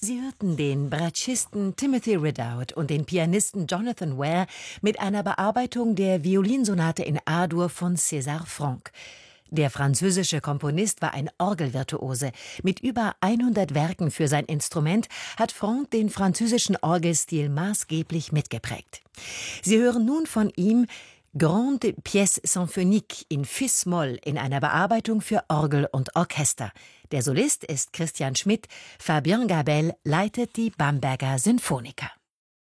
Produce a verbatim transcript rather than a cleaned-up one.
Sie hörten den Bratschisten Timothy Ridout und den Pianisten Jonathan Ware mit einer Bearbeitung der Violinsonate in A-Dur von César Franck. Der französische Komponist war ein Orgelvirtuose. Mit über hundert Werken für sein Instrument hat Franck den französischen Orgelstil maßgeblich mitgeprägt. Sie hören nun von ihm Grande Pièce Symphonique in Fis-Moll in einer Bearbeitung für Orgel und Orchester. Der Solist ist Christian Schmidt, Fabien Gabel leitet die Bamberger Sinfoniker.